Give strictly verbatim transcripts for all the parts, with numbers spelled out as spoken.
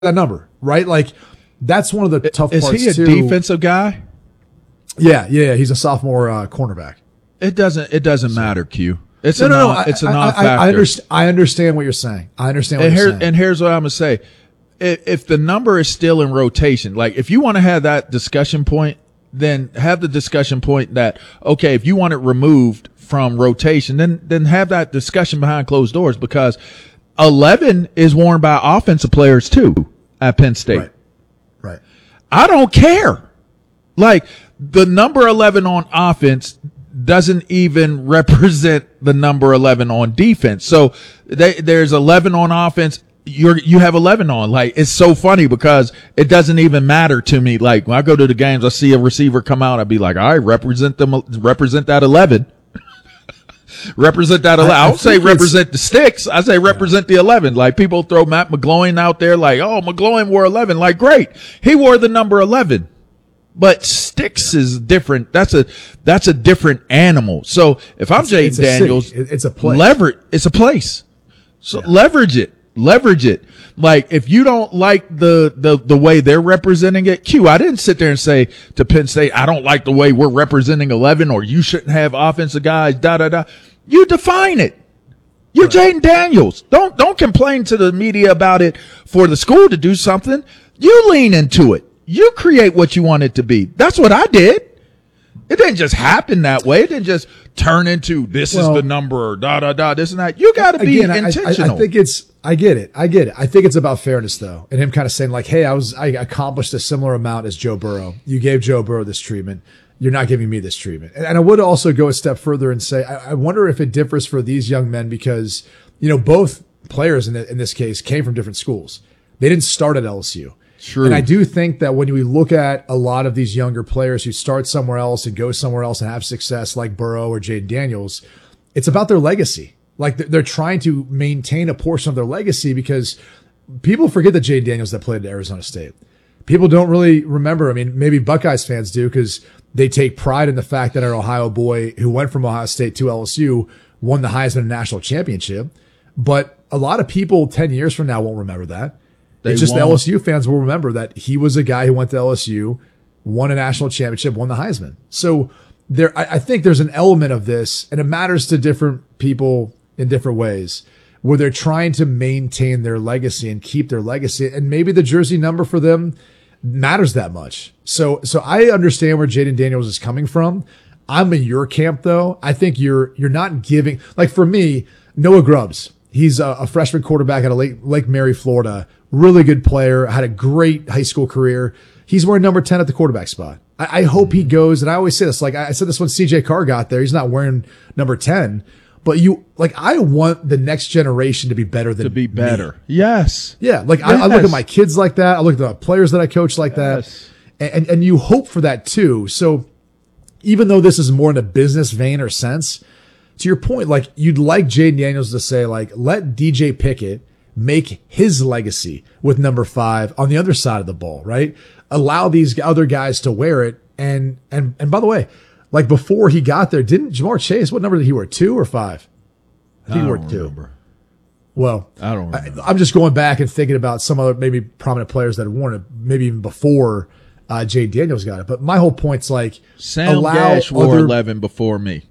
that number, right? Like that's one of the tough is parts. Is he a too. defensive guy? Yeah, yeah, he's a sophomore uh, cornerback. It doesn't. It doesn't matter, Q. It's no, a no, non, no. It's a I, non-factor. I, I, understand, I understand what you're saying. I understand what and you're here, saying. And here's what I'm gonna say: if, if the number is still in rotation, like if you want to have that discussion point, then have the discussion point that okay, if you want it removed from rotation, then then have that discussion behind closed doors because eleven is worn by offensive players too at Penn State. Right. Right. I don't care. Like the number eleven on offense doesn't even represent the number eleven on defense. So they, there's eleven on offense. You're, you have eleven on. Like, it's so funny because it doesn't even matter to me. Like when I go to the games, I see a receiver come out. I'd be like, all right, represent them, represent that eleven. Represent that eleven. I, I don't say represent the sticks. I say represent yeah. the eleven. Like people throw Matt McGloin out there like, oh, McGloin wore eleven. Like, great. He wore the number eleven. But sticks is different. That's a that's a different animal. So if I'm Jayden Daniels, city. it's a place. Leverage. It's a place. So yeah. leverage it. Leverage it. Like if you don't like the the the way they're representing it, Q. I didn't sit there and say to Penn State, I don't like the way we're representing eleven, or you shouldn't have offensive guys. Da da da. You define it. You're right. Jayden Daniels. Don't don't complain to the media about it for the school to do something. You lean into it. You create what you want it to be. That's what I did. It didn't just happen that way. It didn't just turn into this well, is the number or da, da, da, this and that. You got to be again, intentional. I, I, I think it's, I get it. I get it. I think it's about fairness though. And him kind of saying like, hey, I was, I accomplished a similar amount as Joe Burrow. You gave Joe Burrow this treatment. You're not giving me this treatment. And, and I would also go a step further and say, I, I wonder if it differs for these young men because, you know, both players in, the, in this case came from different schools. They didn't start at L S U. True. And I do think that when we look at a lot of these younger players who start somewhere else and go somewhere else and have success like Burrow or Jayden Daniels, it's about their legacy. Like they're trying to maintain a portion of their legacy because people forget that Jayden Daniels that played at Arizona State. People don't really remember. I mean, maybe Buckeyes fans do because they take pride in the fact that an Ohio boy who went from Ohio State to L S U won the Heisman National Championship. But a lot of people ten years from now won't remember that. They it's just won't. The L S U fans will remember that he was a guy who went to L S U, won a national championship, won the Heisman. So there, I, I think there's an element of this, and it matters to different people in different ways, where they're trying to maintain their legacy and keep their legacy. And maybe the jersey number for them matters that much. So, so I understand where Jayden Daniels is coming from. I'm in your camp though. I think you're, you're not giving, like for me, Noah Grubbs, he's a, a freshman quarterback out of Lake, Lake Mary, Florida. Really good player, had a great high school career. He's wearing number ten at the quarterback spot. I, I hope he goes, and I always say this, like I said this when C J Carr got there, he's not wearing number ten, but you, like I want the next generation to be better than To be better. Me. Yes. Yeah, like yes. I, I look at my kids like that. I look at the players that I coach like yes. that. And, and you hope for that too. So even though this is more in a business vein or sense, to your point, like you'd like Jayden Daniels to say like, let D J Pickett make his legacy with number five on the other side of the ball, right? Allow these other guys to wear it. And, and, and by the way, like before he got there, didn't Jamar Chase, what number did he wear? Two or five? I think I he wore don't two. Remember. Well, I don't remember. I, I'm just going back and thinking about some other maybe prominent players that had worn it, maybe even before uh, Jayden Daniels got it. But my whole point's like, Sam Gash wore other... eleven before me.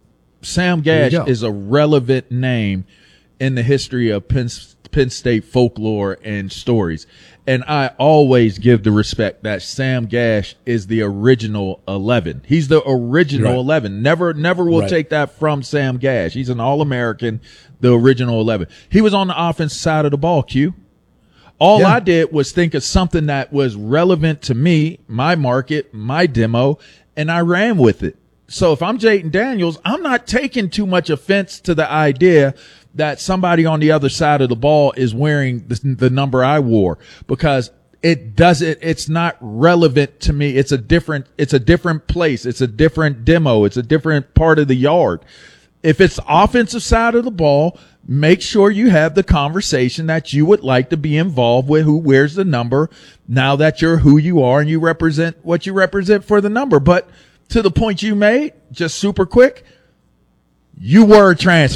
Sam Gash is a relevant name in the history of Penn Penn State folklore and stories. And I always give the respect that Sam Gash is the original eleven. He's the original right. eleven. Never, never will right. take that from Sam Gash. He's an All-American, the original eleven. He was on the offensive side of the ball, Q. All yeah. I did was think of something that was relevant to me, my market, my demo, and I ran with it. So if I'm Jayden Daniels, I'm not taking too much offense to the idea that somebody on the other side of the ball is wearing the, the number I wore, because it doesn't, it's not relevant to me. It's a different, it's a different place. It's a different demo. It's a different part of the yard. If it's offensive side of the ball, make sure you have the conversation that you would like to be involved with, who wears the number, now that you're who you are and you represent what you represent for the number. But to the point you made, just super quick, you were a transfer.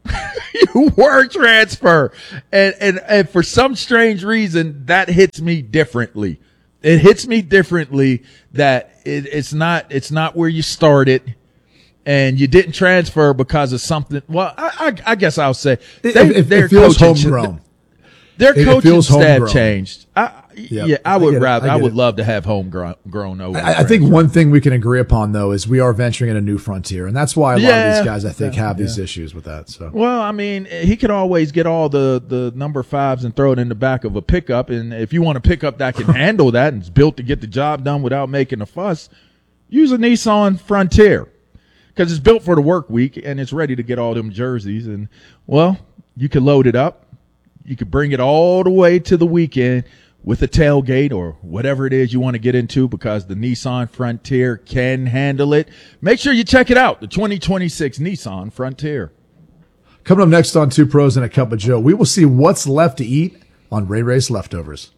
You were transfer. And, and, and for some strange reason, that hits me differently. It hits me differently that it, it's not, it's not where you started and you didn't transfer because of something. Well, I, I, I guess I'll say they, it, it, their it feels coaching, homegrown. Their it, coaching it staff homegrown. changed. I, Yep. Yeah, I would I rather. I, I would it. love to have homegrown grown over. I, I think one thing we can agree upon, though, is we are venturing in a new frontier, and that's why a lot yeah. of these guys, I think, have yeah. these issues with that. So, well, I mean, he could always get all the the number fives and throw it in the back of a pickup, and if you want a pickup that can handle that and is built to get the job done without making a fuss, use a Nissan Frontier because it's built for the work week and it's ready to get all them jerseys. And well, you can load it up, you could bring it all the way to the weekend with a tailgate or whatever it is you want to get into because the Nissan Frontier can handle it. Make sure you check it out, the twenty twenty-six Nissan Frontier. Coming up next on Two Pros and a Cup of Joe, we will see what's left to eat on Ray Ray's Leftovers.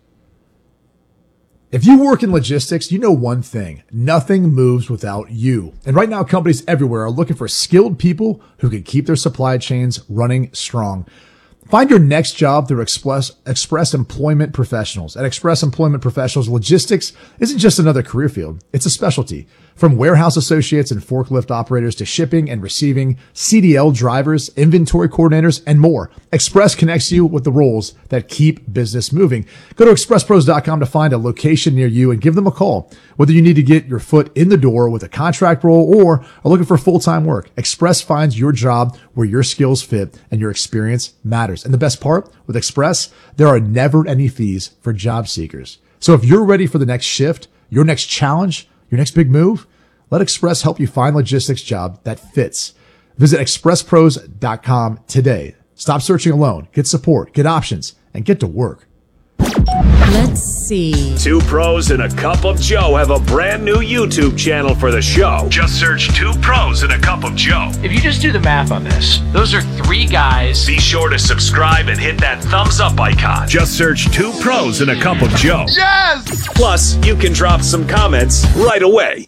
If you work in logistics, you know one thing. Nothing moves without you. And right now, companies everywhere are looking for skilled people who can keep their supply chains running strong. Find your next job through Express, Express Employment Professionals. At Express Employment Professionals, logistics isn't just another career field. It's a specialty. From warehouse associates and forklift operators to shipping and receiving, C D L drivers, inventory coordinators, and more. Express connects you with the roles that keep business moving. Go to express pros dot com to find a location near you and give them a call. Whether you need to get your foot in the door with a contract role or are looking for full-time work, Express finds your job where your skills fit and your experience matters. And the best part, with Express, there are never any fees for job seekers. So if you're ready for the next shift, your next challenge, your next big move, let Express help you find a logistics job that fits. Visit express pros dot com today. Stop searching alone. Get support, get options, and get to work. Let's see. Two Pros and a Cup of Joe have a brand new YouTube channel for the show. Just search Two Pros and a Cup of Joe. If you just do the math on this, those are three guys. Be sure to subscribe and hit that thumbs up icon. Just search Two Pros and a Cup of Joe. Yes! Plus, you can drop some comments right away.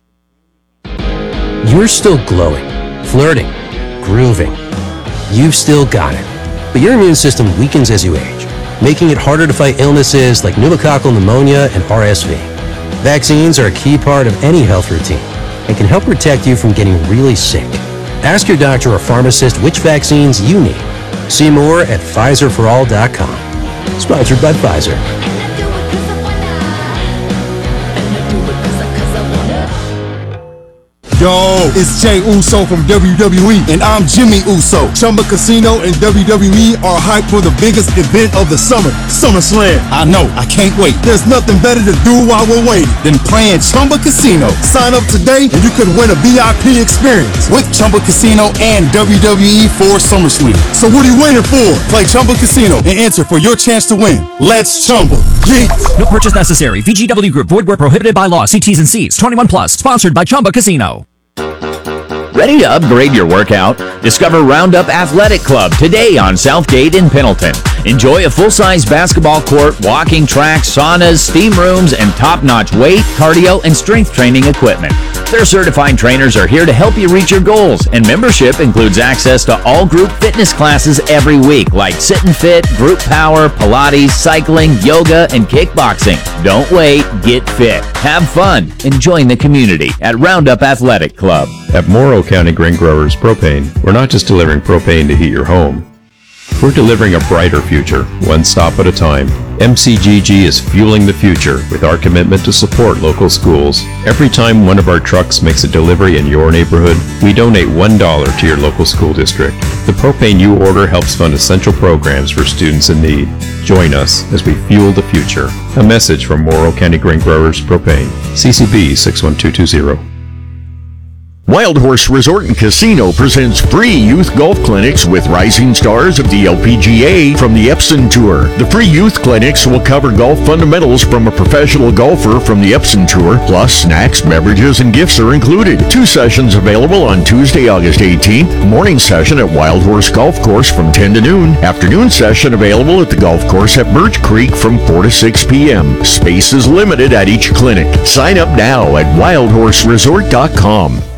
You're still glowing, flirting, grooving. You've still got it. But your immune system weakens as you age, making it harder to fight illnesses like pneumococcal pneumonia and R S V. Vaccines are a key part of any health routine and can help protect you from getting really sick. Ask your doctor or pharmacist which vaccines you need. See more at Pfizer for all dot com. Sponsored by Pfizer. Yo, it's Jay Uso from W W E, and I'm Jimmy Uso. Chumba Casino and W W E are hyped for the biggest event of the summer, SummerSlam. I know, I can't wait. There's nothing better to do while we're waiting than playing Chumba Casino. Sign up today and you could win a V I P experience with Chumba Casino and W W E for SummerSlam. So what are you waiting for? Play Chumba Casino and enter for your chance to win. Let's Chumba. Yeah. No purchase necessary. V G W Group. Void where prohibited by law. See T's and C's. twenty-one plus. Sponsored by Chumba Casino. Ready to upgrade your workout? Discover Roundup Athletic Club today on Southgate in Pendleton. Enjoy a full-size basketball court, walking tracks, saunas, steam rooms, and top-notch weight, cardio, and strength training equipment. Their certified trainers are here to help you reach your goals, and membership includes access to all group fitness classes every week, like Sit and Fit, Group Power, Pilates, cycling, yoga, and kickboxing. Don't wait, get fit. Have fun. And join the community at Roundup Athletic Club. At Morrow County Grain Growers Propane, we're not just delivering propane to heat your home. We're delivering a brighter future, one stop at a time. M C G G is fueling the future with our commitment to support local schools. Every time one of our trucks makes a delivery in your neighborhood, we donate one dollar to your local school district. The propane you order helps fund essential programs for students in need. Join us as we fuel the future. A message from Morrow County Grain Growers Propane. C C B six one two two zero. Wild Horse Resort and Casino presents free youth golf clinics with rising stars of the L P G A from the Epson Tour. The free youth clinics will cover golf fundamentals from a professional golfer from the Epson Tour, plus snacks, beverages, and gifts are included. Two sessions available on Tuesday, August eighteenth. Morning session at Wild Horse Golf Course from ten to noon. Afternoon session available at the golf course at Birch Creek from four to six p.m. Space is limited at each clinic. Sign up now at wild horse resort dot com.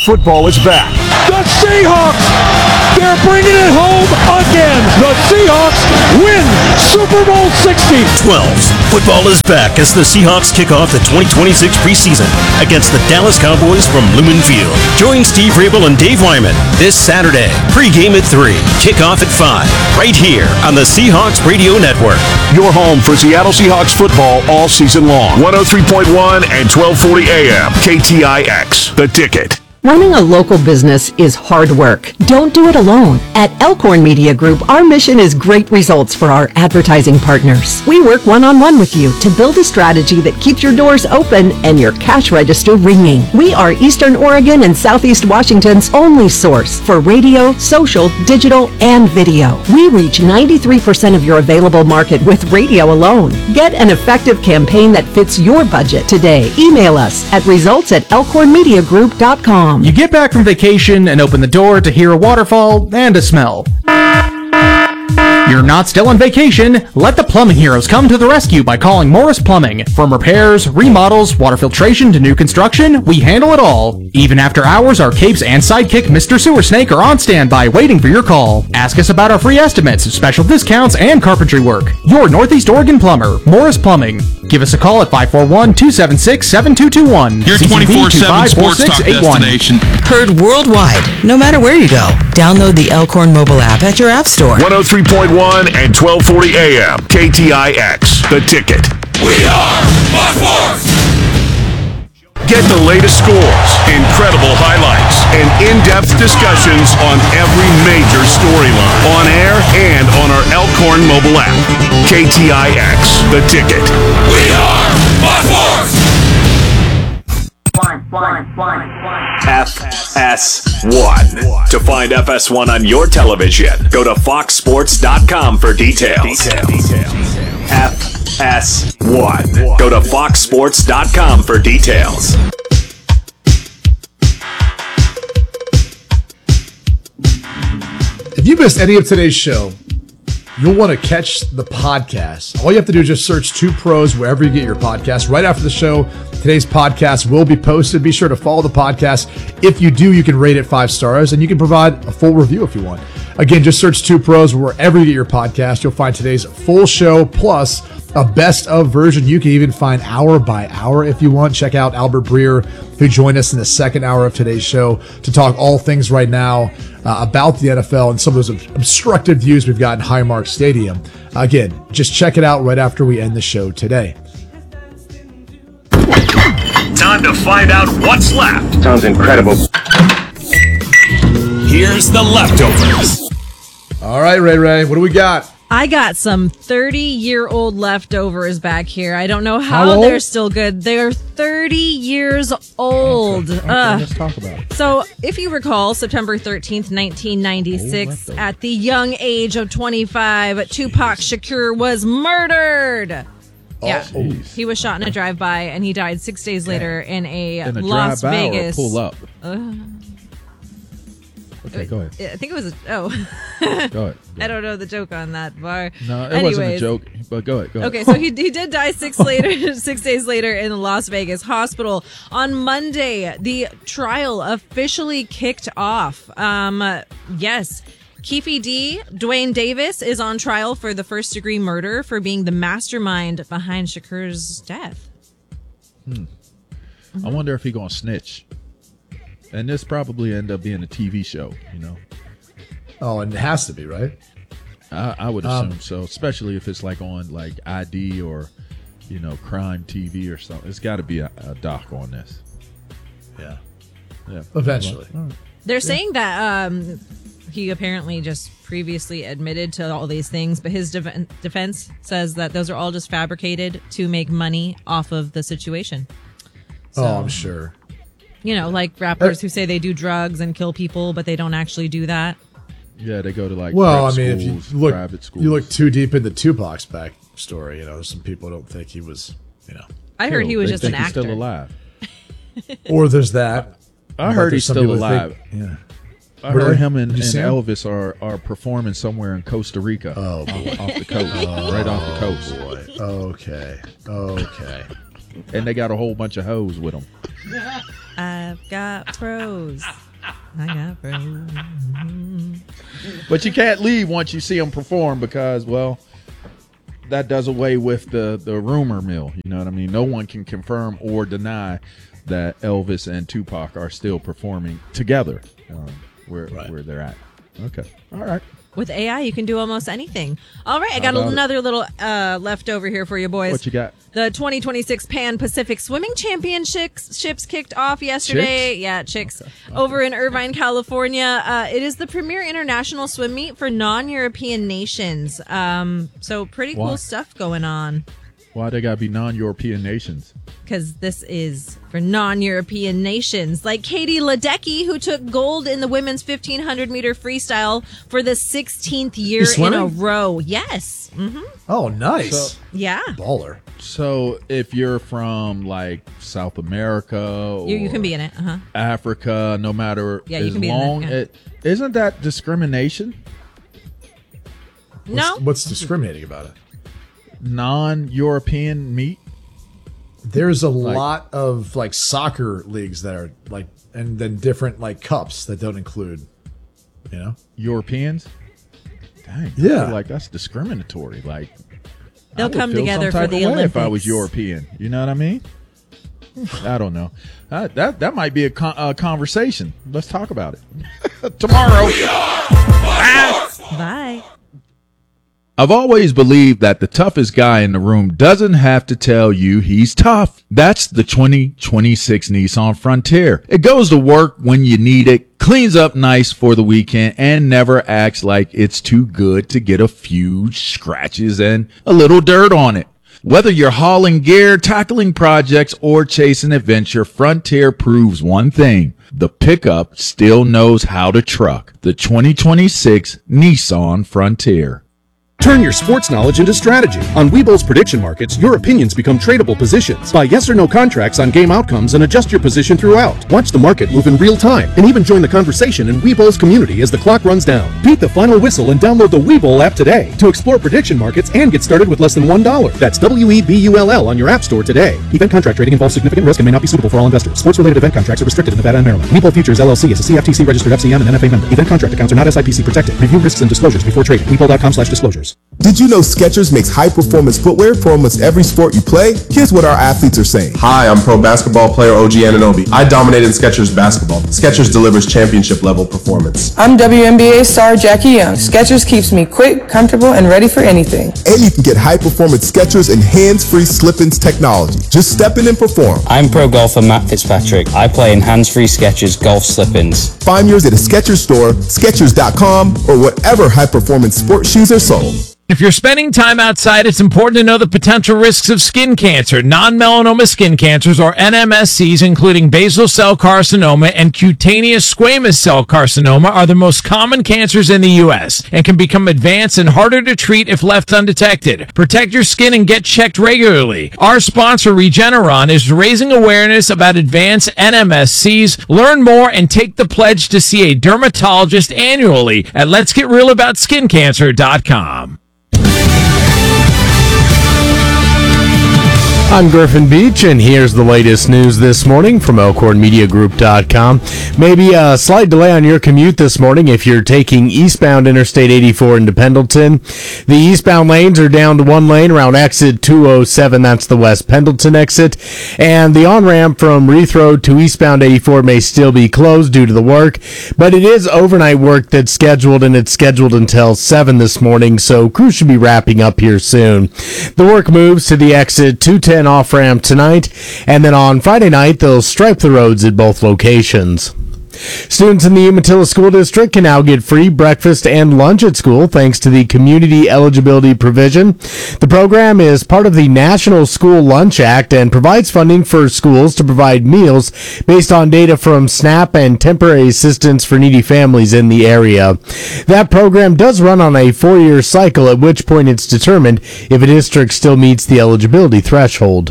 Football is back. The Seahawks, they're bringing it home again. The Seahawks win Super Bowl sixty. twelves. Football is back as the Seahawks kick off the twenty twenty-six preseason against the Dallas Cowboys from Lumen Field. Join Steve Rabel and Dave Wyman this Saturday. Pre-game at three, kickoff at five, right here on the Seahawks Radio Network. Your home for Seattle Seahawks football all season long. one oh three point one and twelve forty A M. K T I X, The Ticket. Running a local business is hard work. Don't do it alone. At Elkhorn Media Group, our mission is great results for our advertising partners. We work one-on-one with you to build a strategy that keeps your doors open and your cash register ringing. We are Eastern Oregon and Southeast Washington's only source for radio, social, digital, and video. We reach ninety-three percent of your available market with radio alone. Get an effective campaign that fits your budget today. Email us at results at elkhorn media group dot com. You get back from vacation and open the door to hear a waterfall and a smell. You're not still on vacation. Let the plumbing heroes come to the rescue by calling Morris Plumbing. From repairs, remodels, water filtration to new construction, we handle it all. Even after hours, our capes and sidekick Mister Sewer Snake are on standby waiting for your call. Ask us about our free estimates, special discounts, and carpentry work. Your Northeast Oregon plumber, Morris Plumbing. Give us a call at five four one, two seven six, seven two two one. Your twenty-four seven sports talk destination. Heard worldwide, no matter where you go. Download the Elkhorn mobile app at your app store. one oh three point one and twelve forty A M. K T I X, The Ticket. We are Fox Sports. Get the latest scores, incredible highlights, and in-depth discussions on every major storyline, on air and on our Elkhorn mobile app. K T I X, The Ticket. We are Fox Sports. F S one. To find F S one on your television, go to fox sports dot com for details. F S one. Go to fox sports dot com for details. If you missed any of today's show, you'll want to catch the podcast. All you have to do is just search Two Pros wherever you get your podcast. Right after the show, today's podcast will be posted. Be sure to follow the podcast. If you do, you can rate it five stars, and you can provide a full review if you want. Again, just search Two Pros wherever you get your podcast. You'll find today's full show plus a best of version. You can even find hour by hour if you want. Check out Albert Breer, who joined us in the second hour of today's show to talk all things right now uh, about the N F L and some of those obstructed views we've got in Highmark Stadium. Again, just check it out right after we end the show today. Time to find out what's left. Sounds incredible. Here's the leftovers. All right, Ray Ray, what do we got? I got some thirty-year-old leftovers back here. I don't know how, How old? they're still good. They're thirty years old. Okay, okay, Ugh. let's talk about it. So, if you recall, September thirteenth, nineteen ninety-six, Oh, at the young age of twenty-five, Tupac Shakur was murdered. Yeah, Oh, he was shot in a drive-by, and he died six days later in a, In a Las drive-by or Vegas. pull up? Uh, Okay, go ahead. I think it was a, oh. Go ahead. I don't know the joke on that bar. No, it Anyways. wasn't a joke, but go ahead. Go ahead. Okay, so he he did die six later, six days later in the Las Vegas hospital. On Monday, the trial officially kicked off. Um, yes, Keefe D. Dwayne Davis is on trial for the first degree murder for being the mastermind behind Shakur's death. Hmm. I wonder if he gonna snitch. And this probably end up being a T V show, you know. Oh, and it has to be, right? I, I would assume Um, so, especially if it's like on like I D or, you know, crime T V or something. It's got to be a, a doc on this. Yeah. Yeah. Eventually. All right. They're saying that um, he apparently just previously admitted to all these things, but his de- defense says that those are all just fabricated to make money off of the situation. So, oh, I'm sure. You know, like rappers who say they do drugs and kill people, but they don't actually do that. Yeah, they go to like Well, I prep mean, schools, if you look, private schools. you look too deep into Tupac's backstory. You know, some people don't think he was, you know. I heard he was They just an think he's actor. still alive. Or there's that. I But heard there's he's some still people that alive. think- yeah. I Really? heard him and, Did and you see him? Elvis are, are performing somewhere in Costa Rica. Oh, off, boy. off the coast, right off the coast. Boy. Okay. Okay. And they got a whole bunch of hoes with them. I've got pros. I got pros. But you can't leave once you see them perform because, well, that does away with the, the rumor mill. You know what I mean? No one can confirm or deny that Elvis and Tupac are still performing together um, where, right. where they're at. Okay. All right. With A I, you can do almost anything. All right, I got another it? little uh, leftover here for you boys. What you got? The twenty twenty-six Pan Pacific Swimming Championships ships kicked off yesterday. Chicks? Yeah, chicks. Okay. Okay. Over in Irvine, California. Uh, it is the premier international swim meet for non-European nations. Um, so pretty cool Why? stuff going on. Why they gotta be non-European nations? Because this is for non-European nations, like Katie Ledecky, who took gold in the women's fifteen hundred meter freestyle for the sixteenth year in a row. Yes. Mm-hmm. Oh, nice. So, yeah. Baller. So if you're from like South America or You, you can be in it. Uh-huh. Africa, no matter Yeah, you as can be in long it, yeah. it isn't that discrimination? No. What's, what's discriminating about it? Non-European meat? There's a Like- lot of like soccer leagues that are like, and then different like cups that don't include, you know, Europeans. Dang, Yeah. I feel like that's discriminatory. Like They'll I would come feel together some for type the of way if I was Olympics. European. You know what I mean? I don't know. Uh, that that might be a con- uh, conversation. Let's talk about it tomorrow. Bye. I've always believed that the toughest guy in the room doesn't have to tell you he's tough. That's the twenty twenty-six Nissan Frontier. It goes to work when you need it, cleans up nice for the weekend, and never acts like it's too good to get a few scratches and a little dirt on it. Whether you're hauling gear, tackling projects, or chasing adventure, Frontier proves one thing. The pickup still knows how to truck. The twenty twenty-six Nissan Frontier. Turn your sports knowledge into strategy. On Webull's prediction markets, your opinions become tradable positions. Buy yes or no contracts on game outcomes and adjust your position throughout. Watch the market move in real time and even join the conversation in Webull's community as the clock runs down. Beat the final whistle and download the Webull app today to explore prediction markets and get started with less than one dollar. That's W E B U L L on your app store today. Event contract trading involves significant risk and may not be suitable for all investors. Sports-related event contracts are restricted in Nevada and Maryland. Webull Futures L L C is a C F T C registered F C M and N F A member. Event contract accounts are not S I P C protected. Review risks and disclosures before trading. Webull dot com slash disclosures. Did you know Skechers makes high-performance footwear for almost every sport you play? Here's what our athletes are saying. Hi, I'm pro basketball player O G Anunoby. I dominated Skechers basketball. Skechers delivers championship-level performance. I'm W N B A star Jackie Young. Skechers keeps me quick, comfortable, and ready for anything. And you can get high-performance Skechers and hands-free slip-ins technology. Just step in and perform. I'm pro golfer Matt Fitzpatrick. I play in hands-free Skechers golf slip-ins. Find yours at a Skechers store, Skechers dot com, or whatever high-performance sports shoes are sold. If you're spending time outside, it's important to know the potential risks of skin cancer. Non-melanoma skin cancers, or N M S Cs, including basal cell carcinoma and cutaneous squamous cell carcinoma, are the most common cancers in the U S and can become advanced and harder to treat if left undetected. Protect your skin and get checked regularly. Our sponsor, Regeneron, is raising awareness about advanced N M S Cs. Learn more and take the pledge to see a dermatologist annually at lets get real about skin cancer dot com. I'm Griffin Beach, and here's the latest news this morning from Elkhorn Media Group dot com. Maybe a slight delay on your commute this morning if you're taking eastbound Interstate eighty-four into Pendleton. The eastbound lanes are down to one lane around exit two oh seven, that's the West Pendleton exit. And the on-ramp from Reith Road to eastbound eighty-four may still be closed due to the work, but it is overnight work that's scheduled, and it's scheduled until seven this morning, so crews should be wrapping up here soon. The work moves to the exit two ten off-ramp tonight, and then on Friday night they'll stripe the roads at both locations. Students in the Umatilla School District can now get free breakfast and lunch at school thanks to the Community Eligibility Provision. The program is part of the National School Lunch Act and provides funding for schools to provide meals based on data from SNAP and temporary assistance for needy families in the area. That program does run on a four-year cycle, at which point it's determined if a district still meets the eligibility threshold.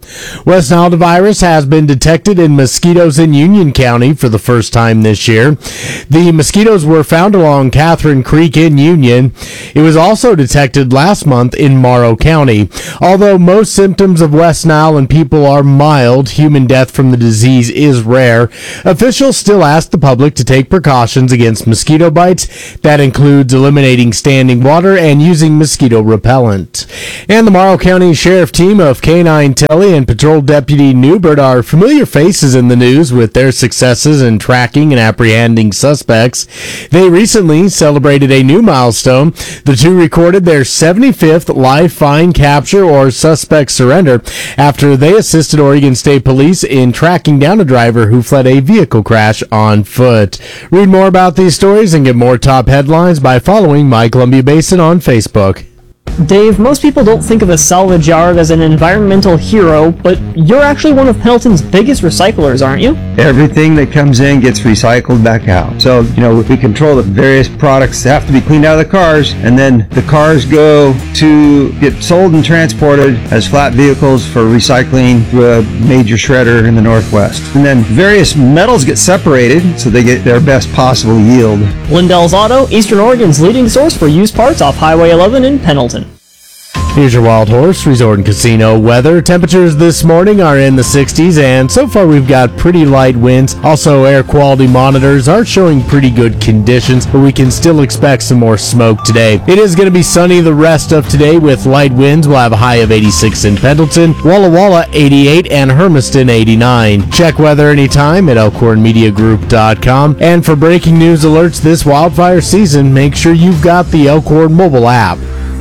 West Nile virus has been detected in mosquitoes in Union County for the first time this year. The mosquitoes were found along Catherine Creek in Union. It was also detected last month in Morrow County. Although most symptoms of West Nile in people are mild, human death from the disease is rare. Officials still ask the public to take precautions against mosquito bites. That includes eliminating standing water and using mosquito repellent. And the Morrow County Sheriff team of K nine Telly and Patrol Deputy Newbert are familiar faces in the news with their successes in tracking and apprehending suspects. They recently celebrated a new milestone. The two recorded their seventy-fifth live fine capture or suspect surrender after they assisted Oregon State Police in tracking down a driver who fled a vehicle crash on foot. Read more about these stories and get more top headlines by following My Columbia Basin on Facebook. Dave, most people don't think of a salvage yard as an environmental hero, but you're actually one of Pendleton's biggest recyclers, aren't you? Everything that comes in gets recycled back out. So, you know, we control the various products that have to be cleaned out of the cars, and then the cars go to get sold and transported as flat vehicles for recycling through a major shredder in the Northwest. And then various metals get separated so they get their best possible yield. Lindell's Auto, Eastern Oregon's leading source for used parts off Highway eleven in Pendleton. Here's your Wild Horse Resort and Casino weather. Temperatures this morning are in the sixties, and so far we've got pretty light winds. Also, air quality monitors are showing pretty good conditions, but we can still expect some more smoke today. It is going to be sunny the rest of today with light winds. We'll have a high of eighty-six in Pendleton, Walla Walla eighty-eight, and Hermiston eighty-nine. Check weather anytime at elkhorn media group dot com. And for breaking news alerts this wildfire season, make sure you've got the Elkhorn mobile app.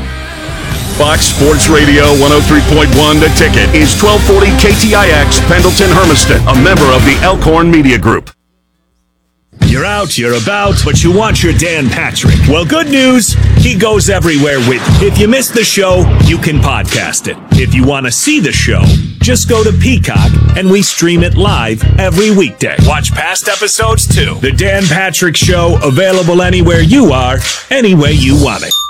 Fox Sports Radio one oh three point one The Ticket is twelve forty K T I X Pendleton Hermiston, a member of the Elkhorn Media Group. You're out, you're about, but you want your Dan Patrick. Well, good news, he goes everywhere with you. If you missed the show, you can podcast it. If you want to see the show, just go to Peacock and we stream it live every weekday. Watch past episodes too. The Dan Patrick Show, available anywhere you are, any way you want it.